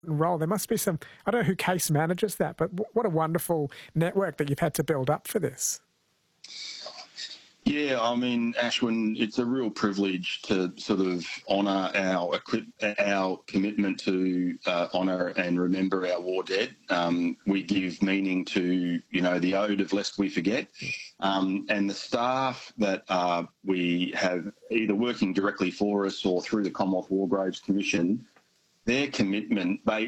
role. There must be some, I don't know who case manages that, but what a wonderful network that you've had to build up for this. Yeah, I mean, Ashwin, it's a real privilege to sort of honour our commitment to honour and remember our war dead. We give meaning to, the ode of Lest We Forget. And the staff that we have either working directly for us or through the Commonwealth War Graves Commission, their commitment, not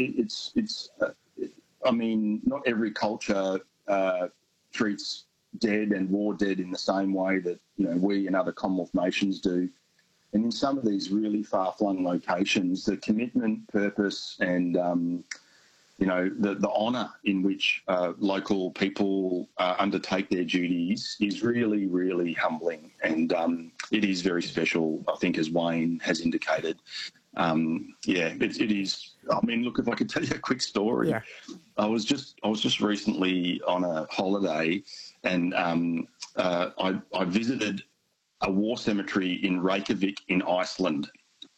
every culture treats dead and war dead in the same way that we and other Commonwealth nations do. And in some of these really far-flung locations, the commitment, purpose and the honour in which local people undertake their duties is really, really humbling. And it is very special, I think, as Wayne has indicated. It is. I mean, look, if I could tell you a quick story. Yeah. I was just recently on a holiday and I visited a war cemetery in Reykjavik in Iceland.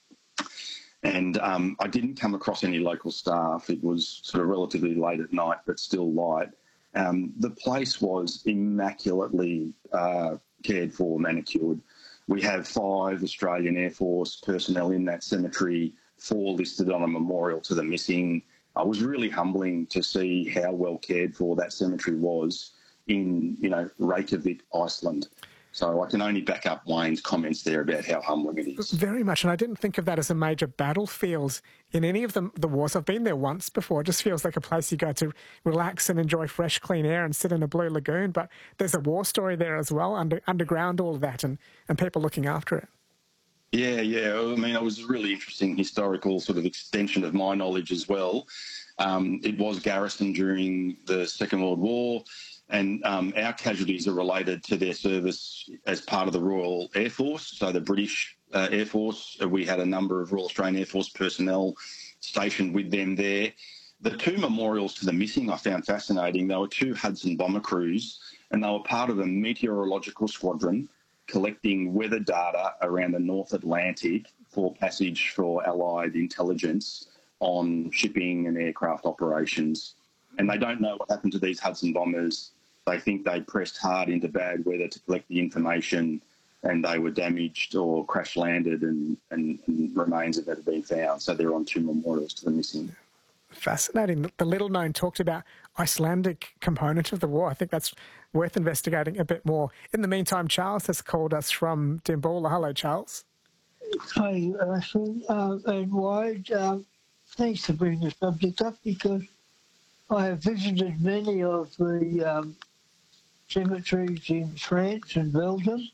And I didn't come across any local staff. It was sort of relatively late at night, but still light. The place was immaculately cared for, manicured. We have 5 Australian Air Force personnel in that cemetery, 4 listed on a memorial to the missing. It was really humbling to see how well cared for that cemetery was in, Reykjavik, Iceland. So I can only back up Wayne's comments there about how humbling it is. Very much, and I didn't think of that as a major battlefield in any of the wars. I've been there once before. It just feels like a place you go to relax and enjoy fresh, clean air and sit in a blue lagoon. But there's a war story there as well, underground all of that, and people looking after it. Yeah. I mean, it was a really interesting historical sort of extension of my knowledge as well. It was garrisoned during the Second World War, and our casualties are related to their service as part of the Royal Air Force. So the British Air Force, we had a number of Royal Australian Air Force personnel stationed with them there. The 2 memorials to the missing I found fascinating. They were 2 Hudson bomber crews, and they were part of a meteorological squadron collecting weather data around the North Atlantic for passage for Allied intelligence on shipping and aircraft operations. And they don't know what happened to these Hudson bombers. They think they pressed hard into bad weather to collect the information, and they were damaged or crash landed, and remains have never been found. So they're on 2 memorials to the missing. Fascinating. The little known talked about Icelandic component of the war. I think that's worth investigating a bit more. In the meantime, Charles has called us from Dimboola. Hello, Charles. Hi, Ashwin and Wade. Thanks for bringing the subject up, because I have visited many of the cemeteries in France and Belgium,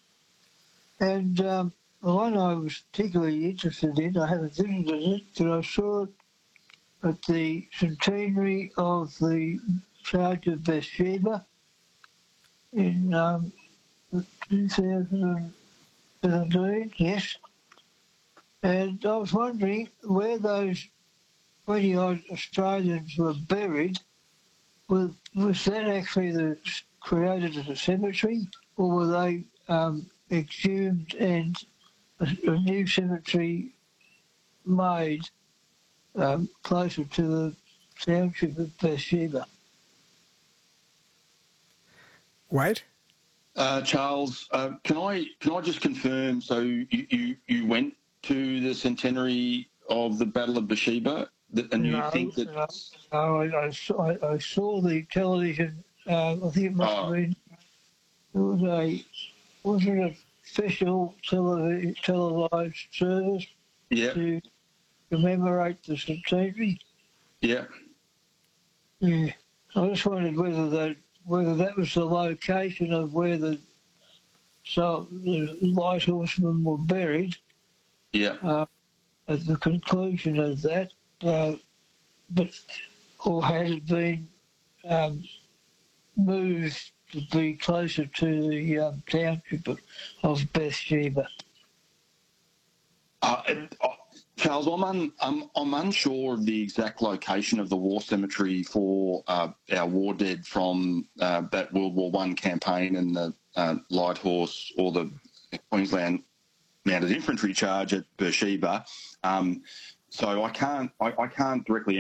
and the one I was particularly interested in, I haven't visited it, but I saw it at the centenary of the Charge of Bathsheba in 2017, yes. And I was wondering where those 20-odd Australians were buried. Was that actually created as a cemetery, or were they exhumed and a new cemetery made closer to the township of Bathsheba? Wade? Charles, can I just confirm? So you went to the centenary of the Battle of Bathsheba, and you think that? No, I saw the television. I think it must have been. Was it an official televised service? Yeah. To commemorate the centenary. Yeah. Yeah. I just wondered whether that was the location of where the light horsemen were buried. Yeah. At the conclusion of that, or had it been moved to be closer to the township of Bathsheba? Charles, I'm unsure of the exact location of the war cemetery for our war dead from that World War I campaign and the Light Horse or the Queensland Mounted Infantry Charge at Bathsheba. So I can't directly